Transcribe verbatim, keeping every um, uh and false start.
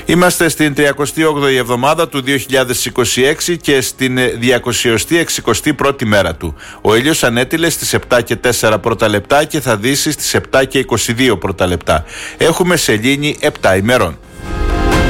Είμαστε στην τριακοστή όγδοη εβδομάδα του δύο χιλιάδες είκοσι έξι και στην διακοσιοστή εξηκοστή πρώτη μέρα του. Ο ήλιος ανέτειλε στις επτά και τέσσερα πρώτα λεπτά και θα δύσει στις επτά και είκοσι δύο πρώτα λεπτά. Έχουμε σελήνη επτά ημερών.